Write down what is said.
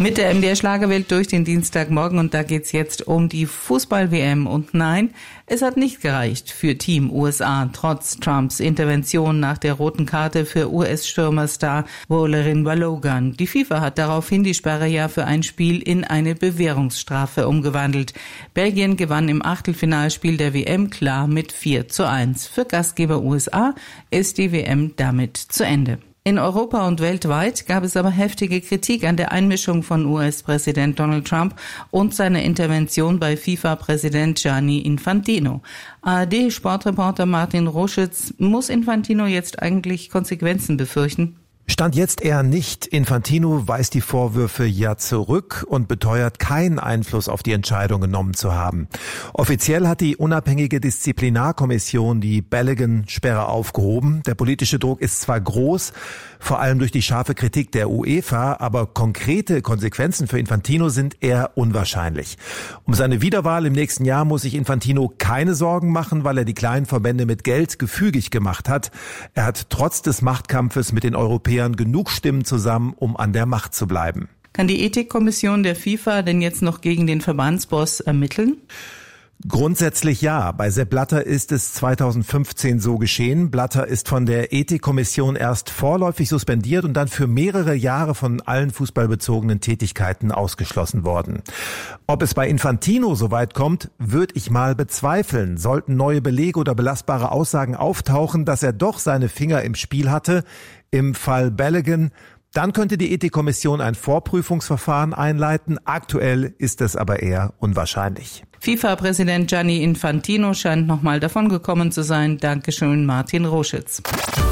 Mit der MDR Schlagerwelt durch den Dienstagmorgen und da geht's jetzt um die Fußball-WM. Und nein, es hat nicht gereicht für Team USA, trotz Trumps Intervention nach der roten Karte für US-Stürmerstar Wolarin Balogun. Die FIFA hat daraufhin die Sperre ja für ein Spiel in eine Bewährungsstrafe umgewandelt. Belgien gewann im Achtelfinalspiel der WM klar mit 4:1. Für Gastgeber USA ist die WM damit zu Ende. In Europa und weltweit gab es aber heftige Kritik an der Einmischung von US-Präsident Donald Trump und seiner Intervention bei FIFA-Präsident Gianni Infantino. ARD-Sportreporter Martin Roschitz, muss Infantino jetzt eigentlich Konsequenzen befürchten? Stand jetzt eher nicht. Infantino weist die Vorwürfe ja zurück und beteuert, keinen Einfluss auf die Entscheidung genommen zu haben. Offiziell hat die unabhängige Disziplinarkommission die Balogun-Sperre aufgehoben. Der politische Druck ist zwar groß, vor allem durch die scharfe Kritik der UEFA, aber konkrete Konsequenzen für Infantino sind eher unwahrscheinlich. Um seine Wiederwahl im nächsten Jahr muss sich Infantino keine Sorgen machen, weil er die kleinen Verbände mit Geld gefügig gemacht hat. Er hat trotz des Machtkampfes mit den Europäern genug Stimmen zusammen, um an der Macht zu bleiben. Kann die Ethikkommission der FIFA denn jetzt noch gegen den Verbandsboss ermitteln? Grundsätzlich ja. Bei Sepp Blatter ist es 2015 so geschehen. Blatter ist von der Ethikkommission erst vorläufig suspendiert und dann für mehrere Jahre von allen fußballbezogenen Tätigkeiten ausgeschlossen worden. Ob es bei Infantino so weit kommt, würde ich mal bezweifeln. Sollten neue Belege oder belastbare Aussagen auftauchen, dass er doch seine Finger im Spiel hatte, im Fall Balogun, dann könnte die Ethikkommission ein Vorprüfungsverfahren einleiten. Aktuell ist es aber eher unwahrscheinlich. FIFA-Präsident Gianni Infantino scheint nochmal davon gekommen zu sein. Dankeschön, Martin Roschitz.